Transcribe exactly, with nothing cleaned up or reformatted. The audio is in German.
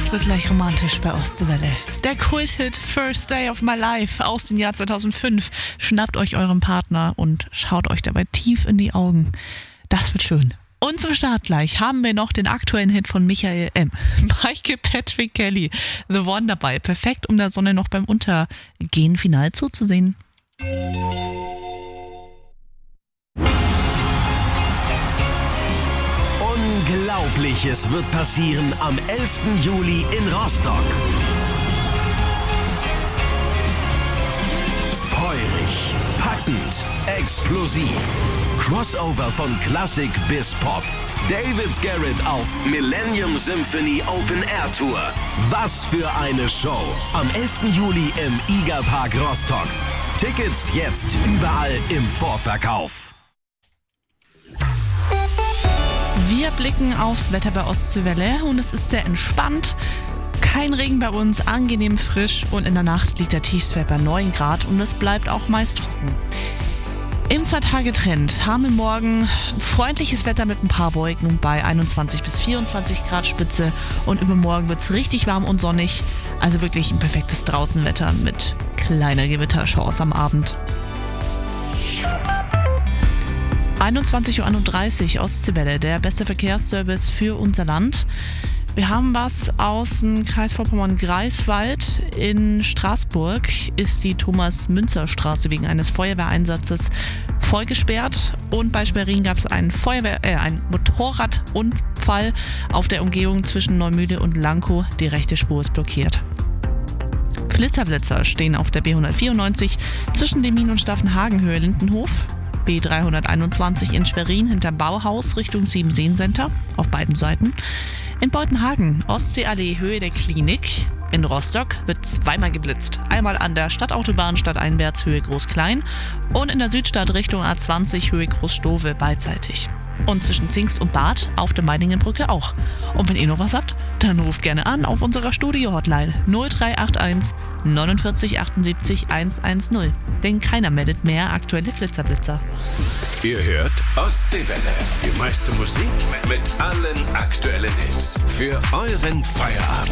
Es wird gleich romantisch bei Ostseewelle. Der Kult-Hit First Day of My Life aus dem Jahr zweitausendfünf. Schnappt euch euren Partner und schaut euch dabei tief in die Augen. Das wird schön. Und zum Start gleich haben wir noch den aktuellen Hit von Michael M. Michael Patrick Kelly, The One dabei. Perfekt, um der Sonne noch beim Untergehen final zuzusehen. Unglaubliches wird passieren am elften Juli in Rostock. Feurig, packend, explosiv. Crossover von Klassik bis Pop. David Garrett auf Millennium Symphony Open Air Tour. Was für eine Show. Am elften Juli im Igerpark Rostock. Tickets jetzt überall im Vorverkauf. Wir blicken aufs Wetter bei Ostseewelle und es ist sehr entspannt. Kein Regen bei uns, angenehm frisch und in der Nacht liegt der Tiefstwert bei neun Grad und es bleibt auch meist trocken. Im Zwei-Tage-Trend haben wir morgen freundliches Wetter mit ein paar Wolken bei einundzwanzig bis vierundzwanzig Grad Spitze und übermorgen wird es richtig warm und sonnig, also wirklich ein perfektes Draußenwetter mit kleiner Gewitterchance am Abend. einundzwanzig Uhr einunddreißig Ostseewelle, der beste Verkehrsservice für unser Land. Wir haben was aus dem Kreis Vorpommern-Greifswald. In Straßburg ist die Thomas-Münzer-Straße wegen eines Feuerwehreinsatzes voll gesperrt. Und bei Schwerin gab es einen, Feuerwehr, äh, einen Motorradunfall auf der Umgehung zwischen Neumühle und Lankow. Die rechte Spur ist blockiert. Flitzerblitzer stehen auf der B hundertvierundneunzig zwischen Demmin und Staffenhagen-Höhe Lindenhof. B dreihunderteinundzwanzig in Schwerin hinterm Bauhaus Richtung Siebenseen Center auf beiden Seiten. In Beutenhagen, Ostseeallee Höhe der Klinik. In Rostock wird zweimal geblitzt. Einmal an der Stadtautobahn stadteinwärts Höhe Groß-Klein und in der Südstadt Richtung A zwanzig Höhe Groß-Stowe beidseitig. Und zwischen Zingst und Bad auf der Meiningenbrücke auch. Und wenn ihr noch was habt, dann ruft gerne an auf unserer Studio-Hotline null drei acht eins neunundvierzig achtundsiebzig hundertzehn. Denn keiner meldet mehr aktuelle Flitzerblitzer. Ihr hört Ostseewelle. Die meiste Musik mit allen aktuellen Hits. Für euren Feierabend.